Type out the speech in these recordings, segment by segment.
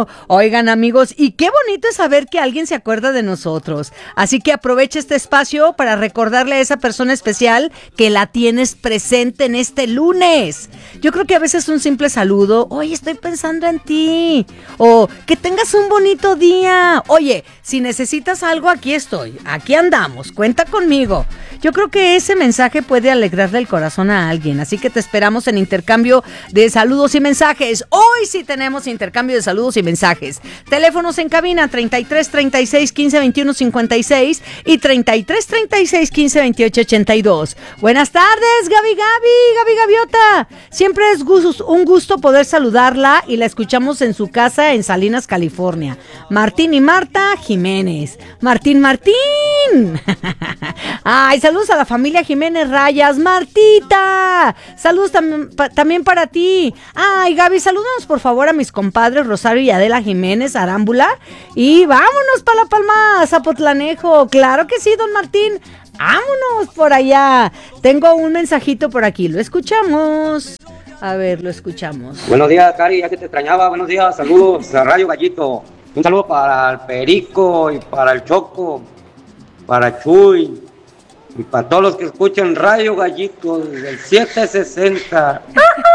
Oigan, amigos, y qué bonito es saber que alguien se acuerda de nosotros. Así que aprovecha este espacio para recordarle a esa persona especial que la tienes presente en este lunes. Yo creo que a veces un simple saludo, oye, estoy pensando en ti, o que tengas un bonito día. Oye, si necesitas algo, aquí estoy, aquí andamos, cuenta conmigo. Yo creo que ese mensaje puede alegrarle el corazón a alguien, así que te esperamos en intercambio de saludos y mensajes. Hoy sí tenemos intercambio de saludos y mensajes. Teléfonos en cabina 33 36 15 21 56 y 33 36 15 28 82. Buenas tardes, Gaby Gaviota. Siempre es un gusto poder saludarla y la escuchamos en su casa en Salinas, California. Martín y Marta Jiménez. Martín. Ay, saludos a la familia Jiménez Rayas. Martita, saludos también para ti. Ay, Gaby, salúdanos por favor a mis compadres Rosario y Adela Jiménez Arámbula. Y vámonos para La Palma, Zapotlanejo. Claro que sí, don Martín. Vámonos por allá. Tengo un mensajito por aquí. Lo escuchamos. A ver, lo escuchamos. Buenos días, Cari, ya que te extrañaba. Buenos días, saludos a Radio Gallito. Un saludo para el Perico y para el Choco, para Chuy y para todos los que escuchan Radio Gallito del 760.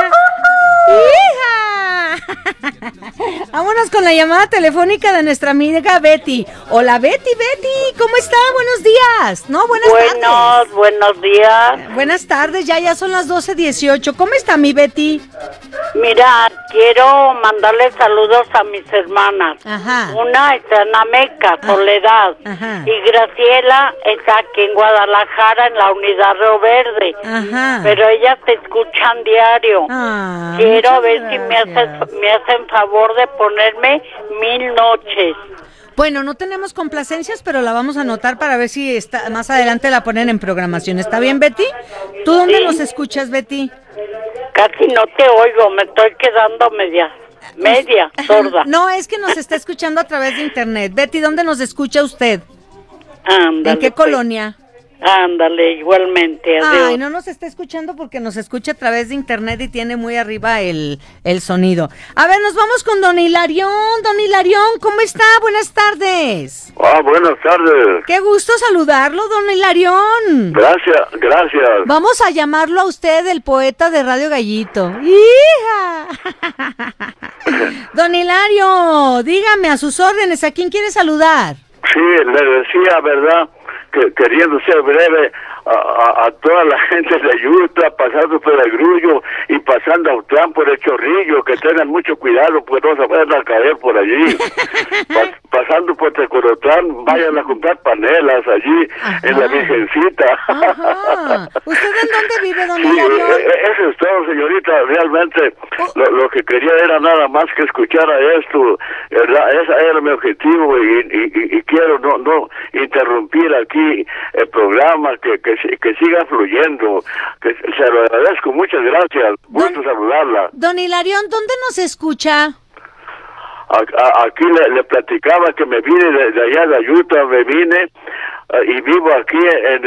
¡Hija! Vámonos con la llamada telefónica de nuestra amiga Betty. Hola, Betty, ¿cómo está? Buenos días. No, buenas tardes. Buenos días. Buenas tardes, ya son las 12:18. ¿Cómo está mi Betty? Mira, quiero mandarle saludos a mis hermanas. Ajá. Una está en Ameca, Soledad. Ajá. Y Graciela está aquí en Guadalajara, en la Unidad Río Verde. Ajá. Pero ellas te escuchan diario. Ah, quiero ver si me hacen favor de ponerme 1000 noches. Bueno, no tenemos complacencias, pero la vamos a anotar para ver si más adelante la ponen en programación. ¿Está bien, Betty? ¿Tú dónde nos escuchas, Betty? Casi no te oigo, me estoy quedando media sorda. No, es que nos está escuchando a través de internet. Betty, ¿dónde nos escucha usted? Ándale, ¿En qué colonia? Ándale, igualmente, adiós. Ay, no nos está escuchando porque nos escucha a través de internet y tiene muy arriba el sonido. A ver, nos vamos con Don Hilarión. Don Hilarión, ¿cómo está? Buenas tardes. Buenas tardes. Qué gusto saludarlo, Don Hilarión. Gracias. Vamos a llamarlo a usted el poeta de Radio Gallito. ¡Hija! Don Hilario, dígame a sus órdenes, ¿a quién quiere saludar? Sí, le decía, ¿verdad? Que queriendo ser breve, a toda la gente de Utah, pasando por el Grullo y pasando a Utlán por el Chorrillo, que tengan mucho cuidado, pues no se vayan a caer por allí. Pasando por Tecorotlán, vayan a comprar panelas allí. Ajá. En la Virgencita. Ajá. ¿Usted en dónde vive, don Sí, Hilario? eso es todo, señorita. Realmente lo que quería era nada más que escuchar a esto, ¿verdad? Ese era mi objetivo y quiero no interrumpir aquí el programa, que siga fluyendo, que se lo agradezco, muchas gracias, gusto saludarla. Don Hilarión, ¿dónde nos escucha? Aquí le platicaba que me vine de allá de Utah, me vine y vivo aquí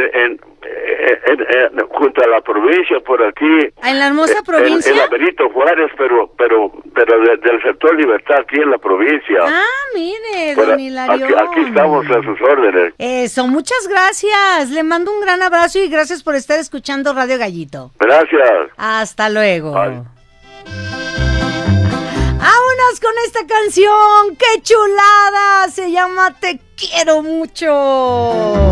junto a la provincia, por aquí. ¿En la hermosa provincia? En la Benito Juárez, pero del sector Libertad, aquí en la provincia. Ah, mire, don Hilarión. Aquí estamos a sus órdenes. Eso, muchas gracias. Le mando un gran abrazo y gracias por estar escuchando Radio Gallito. Gracias. Hasta luego. Bye. ¡Vámonos con esta canción! ¡Qué chulada! Se llama Te Quiero Mucho.